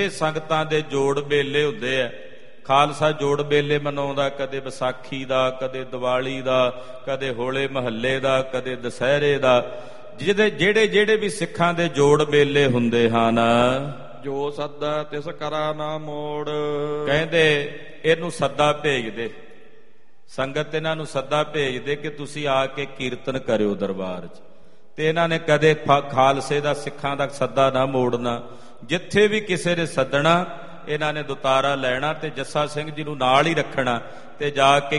ਸੰਗਤਾਂ ਦੇ ਜੋੜ ਮੇਲੇ ਹੁੰਦੇ ਆ। ਖਾਲਸਾ ਜੋੜ ਮੇਲੇ ਮਨਾਉਂਦਾ, ਕਦੇ ਵਿਸਾਖੀ ਦਾ, ਕਦੇ ਦੀਵਾਲੀ ਦਾ, ਕਦੇ ਹੋਲੇ ਮਹੱਲੇ ਦਾ, ਕਦੇ ਦੁਸਹਿਰੇ ਦਾ। ਜਿਹੜੇ ਵੀ ਸਿੱਖਾਂ ਦੇ ਜੋੜ ਮੇਲੇ ਹੁੰਦੇ ਹਨ, ਜੋ ਸੱਦਾ ਤਿਸ ਕਰਾ ਨਾ ਮੋੜ। ਕਹਿੰਦੇ ਇਹਨੂੰ ਸੱਦਾ ਭੇਜਦੇ, ਸੰਗਤ ਇਹਨਾਂ ਨੂੰ ਸੱਦਾ ਭੇਜਦੇ ਕਿ ਤੁਸੀਂ ਆ ਕੇ ਕੀਰਤਨ ਕਰਿਓ ਦਰਬਾਰ 'ਚ। ਤੇ ਇਹਨਾਂ ਨੇ ਕਦੇ ਖਾਲਸੇ ਦਾ, ਸਿੱਖਾਂ ਦਾ ਸੱਦਾ ਨਾ ਮੋੜਨਾ। ਜਿੱਥੇ ਵੀ ਕਿਸੇ ਨੇ ਸੱਦਣਾ, ਇਹਨਾਂ ਨੇ ਦੁਤਾਰਾ ਲੈਣਾ ਤੇ ਜੱਸਾ ਸਿੰਘ ਜੀ ਨੂੰ ਨਾਲ ਹੀ ਰੱਖਣਾ ਤੇ ਜਾ ਕੇ